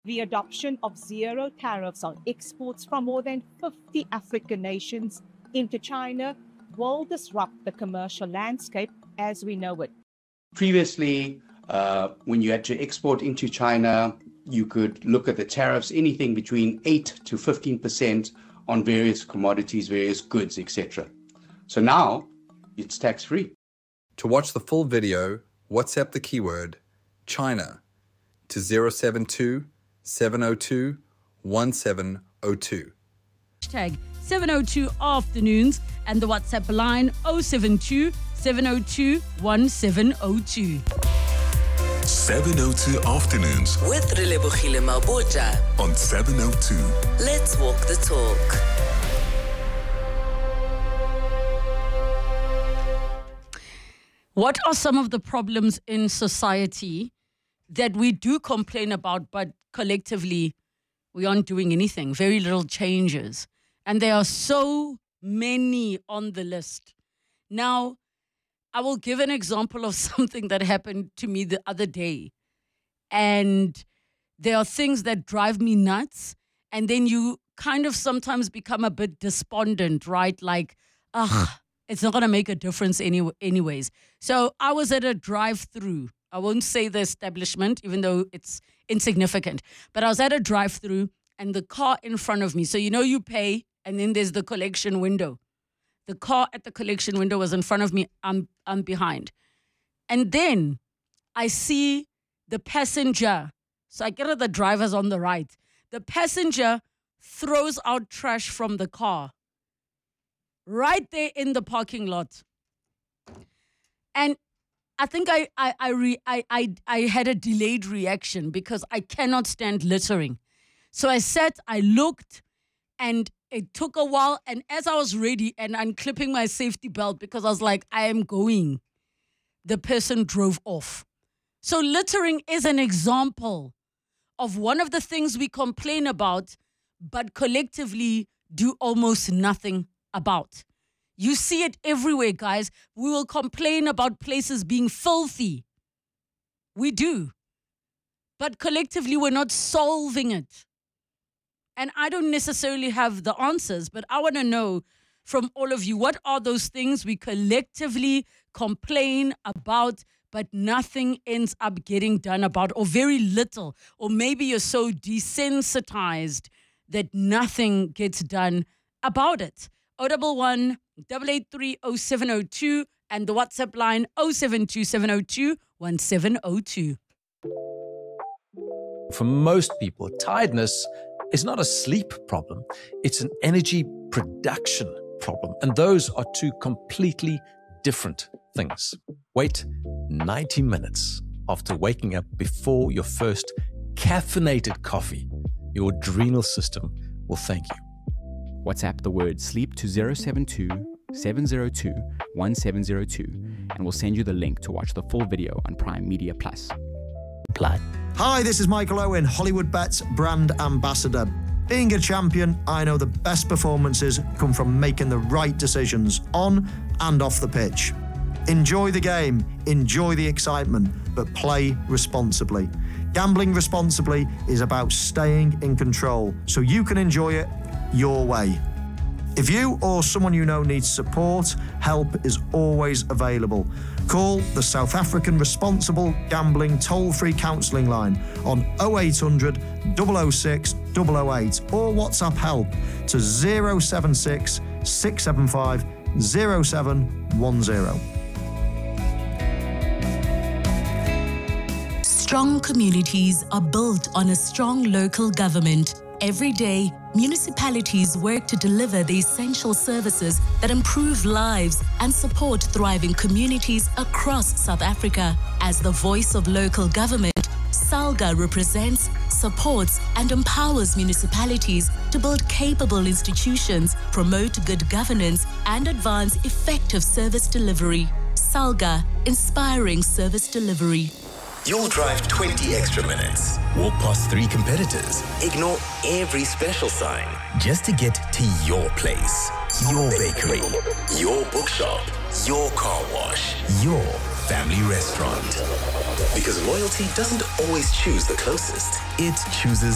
the adoption of zero tariffs on exports from more than 50 African nations into China will disrupt the commercial landscape as we know it. Previously, when you had to export into China, you could look at the tariffs, anything between 8 to 15% on various commodities, various goods, etc. So now it's tax-free. To watch the full video, WhatsApp the keyword China to 072 702 1702. Hashtag 702 afternoons and the WhatsApp line 072 702 1702. 702 afternoons with Relebogile Mabotja on 702. Let's walk the talk. What are some of the problems in society that we do complain about, but collectively we aren't doing anything? Very little changes. And there are so many on the list. Now, I will give an example of something that happened to me the other day. And there are things that drive me nuts. And then you kind of sometimes become a bit despondent, right? Like, it's not going to make a difference anyways. So I was at a drive-through. I won't say the establishment, even though it's insignificant. But I was at a drive-through and the car in front of me. So, you pay and then there's the collection window. The car at the collection window was in front of me. I'm behind. And then I see the passenger. So I get at the driver's on the right. The passenger throws out trash from the car right there in the parking lot. And I think I had a delayed reaction because I cannot stand littering. So I sat, I looked, and it took a while. And as I was ready and unclipping my safety belt because I was like, I am going, the person drove off. So littering is an example of one of the things we complain about, but collectively do almost nothing about. You see it everywhere, guys. We will complain about places being filthy. We do. But collectively, we're not solving it. And I don't necessarily have the answers, but I want to know from all of you, what are those things we collectively complain about, but nothing ends up getting done about, or very little, or maybe you're so desensitized that nothing gets done about it. 011 883 0702 and the WhatsApp line 072 702 1702. For most people, tiredness is not a sleep problem. It's an energy production problem. And those are two completely different things. Wait 90 minutes after waking up before your first caffeinated coffee. Your adrenal system will thank you. WhatsApp the word sleep to 072 702 1702 and we'll send you the link to watch the full video on Prime Media Plus. Apply. Hi, this is Michael Owen, Hollywood Bets brand ambassador. Being a champion, I know the best performances come from making the right decisions on and off the pitch. Enjoy the game, enjoy the excitement, but play responsibly. Gambling responsibly is about staying in control so you can enjoy it your way. If you or someone you know needs support, help is always available. Call the South African Responsible Gambling Toll-Free Counselling line on 0800 006 008 or WhatsApp help to 076 675 0710. Strong communities are built on a strong local government. Every day, municipalities work to deliver the essential services that improve lives and support thriving communities across South Africa. As the voice of local government, SALGA represents, supports, and empowers municipalities to build capable institutions, promote good governance, and advance effective service delivery. SALGA, inspiring service delivery. You'll drive 20 extra minutes, walk past 3 competitors, ignore every special sign, just to get to your place, your bakery, your bookshop, your car wash, your family restaurant. Because loyalty doesn't always choose the closest, it chooses